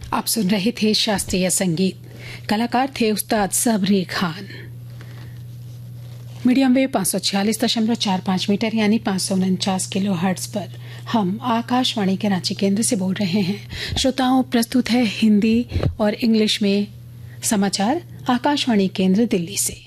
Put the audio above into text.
आप सुन रहे थे शास्त्रीय संगीत। कलाकार थे उस्ताद सबरी खान। मीडियम वेव 546.45 मीटर यानी 549 किलो हर्ट्ज पर हम आकाशवाणी के रांची केंद्र से बोल रहे हैं। श्रोताओं, प्रस्तुत है हिंदी और इंग्लिश में समाचार आकाशवाणी केंद्र दिल्ली से।